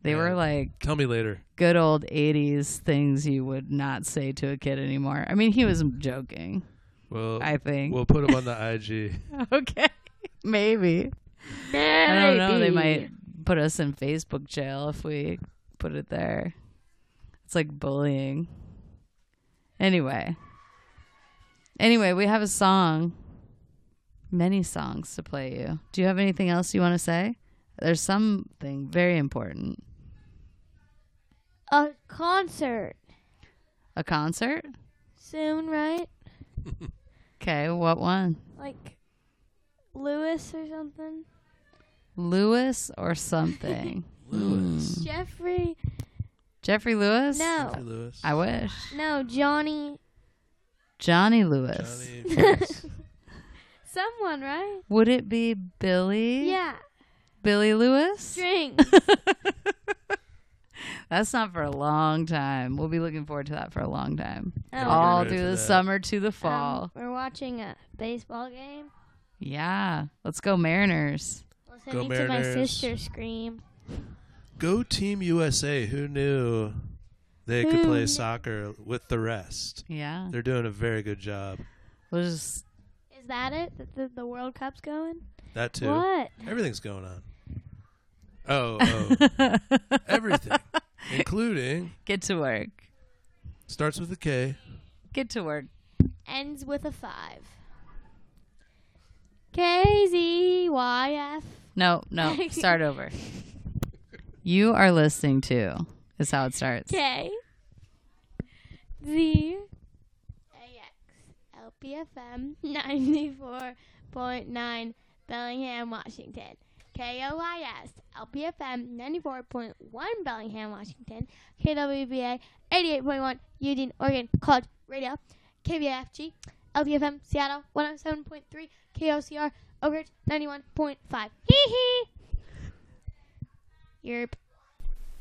They were like tell me later. Good old 80s things you would not say to a kid anymore. I mean, he was joking. Well, I think we'll put him on the IG. Okay, maybe. I don't know. They might put us in Facebook jail if we put it there. It's like bullying. Anyway, we have a song. Many songs to play you. Do you have anything else you want to say? There's something very important. A concert. A concert? Soon, right? Okay, what one? Like Lewis or something. Lewis or something? Lewis. Jeffrey Lewis? No. Jeffrey Lewis. I wish. No, Johnny Lewis. Johnny Lewis. Someone, right? Would it be Billy? Yeah. Billy Lewis? Strings. That's not for a long time. We'll be looking forward to that for a long time. Oh, All ready through for the that. summer to the fall. We're watching a baseball game. Yeah. Let's go Mariners. Listening to my Mariners. sister scream. Go Team USA. Who knew they could Who play knew? soccer with the rest? Yeah. They're doing a very good job. We'll just Is that it? That the World Cup's going? That too. What? Everything's going on. Oh. Everything. Including, get to work. starts with a K. Get to work. Ends with a 5. KZYF. No. Start over. You are listening to is how it starts. K. Z. AX. LPFM 94.9 Bellingham, Washington. KOIS. LPFM 94.1 Bellingham, Washington. KWBA 88.1 Eugene, Oregon College Radio. KVFG. LPFM Seattle 107.3. KOCR Oak Ridge 91.5. Hee hee. Yerp.